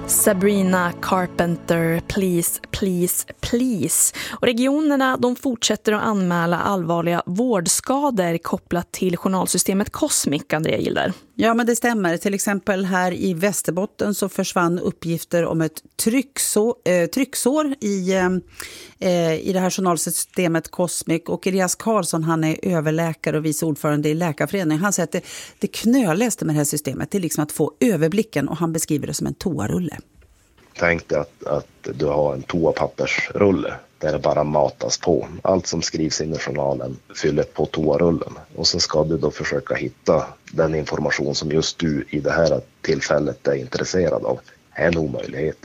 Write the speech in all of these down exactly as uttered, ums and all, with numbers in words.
Sabrina Carpenter, please, please, please. Och regionerna de fortsätter att anmäla allvarliga vårdskador kopplat till journalsystemet Cosmic, Andrea Gilder. Ja, men det stämmer. Till exempel här i Västerbotten så försvann uppgifter om ett trycksår, eh, trycksår i, eh, i det här journalsystemet Cosmic. Och Elias Karlsson, han är överläkare och vice ordförande i Läkarföreningen. Han säger att det, det knöligaste med det här systemet är liksom att få överblicken, och han beskriver det som en toarulle. Tänk dig att, att du har en toapappersrulle där det bara matas på. Allt som skrivs in i journalen fyller på toarullen. Och så ska du då försöka hitta den information som just du i det här tillfället är intresserad av. Det är en omöjlighet.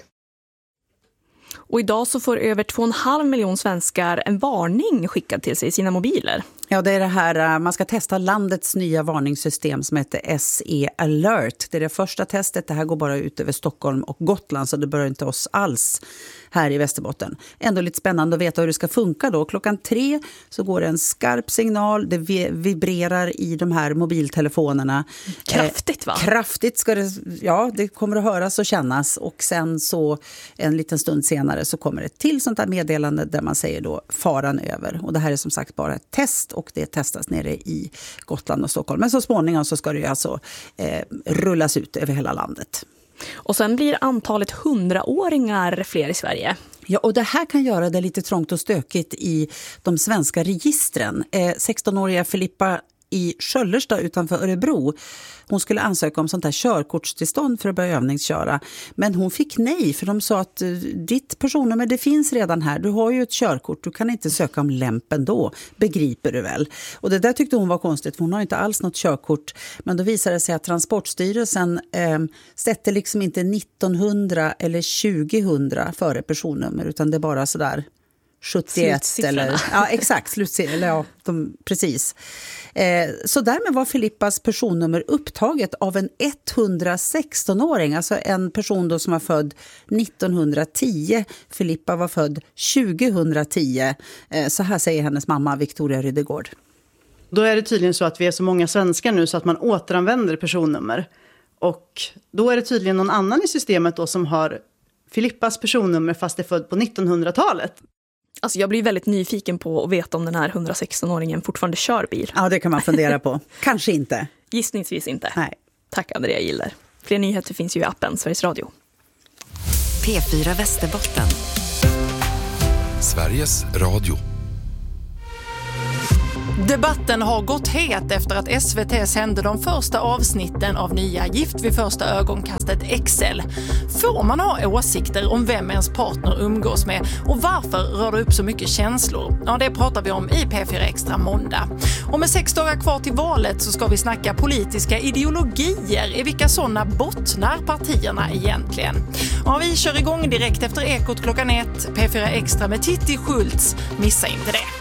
Och idag så får över två och en halv miljon svenskar en varning skickad till sig i sina mobiler. Ja, det är det här, man ska testa landets nya varningssystem som heter S E Alert. Det är det första testet, det här går bara ut över Stockholm och Gotland, så det berör inte oss alls här i Västerbotten. Ändå lite spännande att veta hur det ska funka då. Klockan tre så går det en skarp signal, det vibrerar i de här mobiltelefonerna. Kraftigt va? Eh, kraftigt ska det, ja det kommer att höras och kännas, och sen så en liten stund senare så kommer det till sånt här meddelande där man säger då faran över. Och det här är som sagt bara ett test, och det testas nere i Gotland och Stockholm. Men så småningom så ska det ju alltså eh, rullas ut över hela landet. Och sen blir antalet hundraåringar fler i Sverige. Ja, och det här kan göra det lite trångt och stökigt i de svenska registren. Eh, sexton-åriga Filippa i Sköllersta utanför Örebro. Hon skulle ansöka om sånt här körkortstillstånd för att börja övningsköra. Men hon fick nej, för de sa att ditt personnummer det finns redan här. Du har ju ett körkort, du kan inte söka om lämpen då. Begriper du väl? Och det där tyckte hon var konstigt, för hon har inte alls något körkort. Men då visade det sig att Transportstyrelsen eh, sätter liksom inte nittonhundra eller tjugohundra före personnummer, utan det är bara sådär sjuttioett eller ja exakt slutsiffror eller ja de, precis. Eh, så därmed var Filippas personnummer upptaget av en etthundrasexton-åring, alltså en person då som var född nittonhundratio. Filippa var född tjugohundratio. Eh, så här säger hennes mamma Victoria Rydegård. Då är det tydligen så att vi är så många svenskar nu så att man återanvänder personnummer. Och då är det tydligen någon annan i systemet då som har Filippas personnummer fast är född på nittonhundratalet. Alltså jag blir väldigt nyfiken på att veta om den här hundrasexton-åringen fortfarande kör bil. Ja, det kan man fundera på. Kanske inte. Gissningsvis inte. Nej. Tack Andrea Gilder. Fler nyheter finns ju i appen Sveriges Radio. P fyra Västerbotten. Sveriges Radio. Debatten har gått het efter att S V T sände de första avsnitten av nya Gift vid första ögonkastet X L. Får man ha åsikter om vem ens partner umgås med, och varför rör det upp så mycket känslor? Ja, det pratar vi om i P fyra Extra måndag. Och med sex dagar kvar till valet så ska vi snacka politiska ideologier. I vilka sådana bottnar partierna egentligen? Ja, vi kör igång direkt efter Ekot klockan ett. P fyra Extra med Titti Schultz. Missa inte det.